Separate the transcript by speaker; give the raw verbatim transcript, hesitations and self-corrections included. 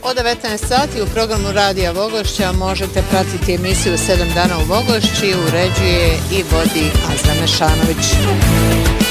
Speaker 1: Od devetnaest sati u programu Radija Vogošća možete pratiti emisiju sedam dana u Vogošći, uređuje i vodi Azra Mešanović.